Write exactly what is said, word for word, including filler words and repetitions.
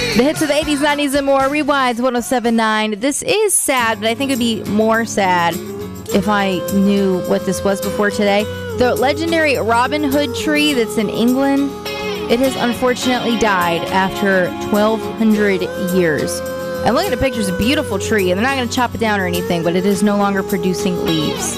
The hits of the eighties, nineties, and more. Rewinds one oh seven point nine. This is sad, but I think it would be more sad if I knew what this was before today. The legendary Robin Hood tree that's in England, it has unfortunately died after twelve hundred years. And look at the picture, it's a beautiful tree, and they're not going to chop it down or anything, but it is no longer producing leaves.